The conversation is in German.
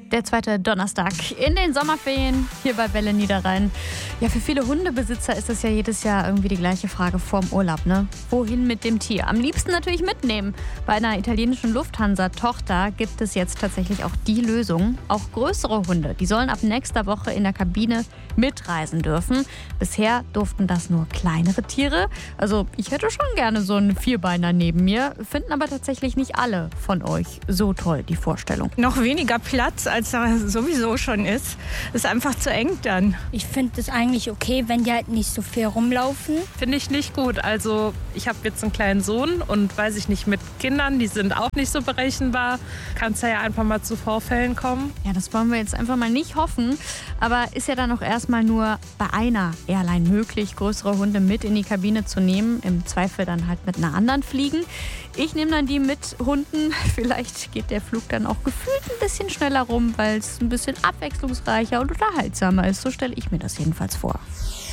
Der zweite Donnerstag in den Sommerferien hier bei Welle Niederrhein. Ja, für viele Hundebesitzer ist das ja jedes Jahr irgendwie die gleiche Frage vorm Urlaub, ne? Wohin mit dem Tier? Am liebsten natürlich mitnehmen. Bei einer italienischen Lufthansa-Tochter gibt es jetzt tatsächlich auch die Lösung. Auch größere Hunde, die sollen ab nächster Woche in der Kabine mitreisen dürfen. Bisher durften das nur kleinere Tiere. Also ich hätte schon gerne so einen Vierbeiner neben mir, finden aber tatsächlich nicht alle von euch so toll, die Vorstellung. Noch weniger Platz, als da sowieso schon ist. Ist einfach zu eng dann. Ich finde es eigentlich okay, wenn die halt nicht so viel rumlaufen. Finde ich nicht gut. Also ich habe jetzt einen kleinen Sohn und weiß ich nicht, mit Kindern, die sind auch nicht so berechenbar. Kann es ja einfach mal zu Vorfällen kommen. Ja, das wollen wir jetzt einfach mal nicht hoffen. Aber ist ja dann auch erstmal nur bei einer Airline möglich, größere Hunde mit in die Kabine zu nehmen. Im Zweifel dann halt mit einer anderen fliegen. Ich nehme dann die mit Hunden. Vielleicht geht der Flug dann auch gefühlt ein bisschen schneller rum, weil es ein bisschen abwechslungsreicher und unterhaltsamer ist. So stelle ich mir das jedenfalls vor.